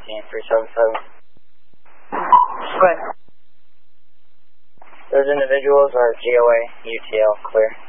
377. Go ahead. Those individuals are GOA, UTL, clear.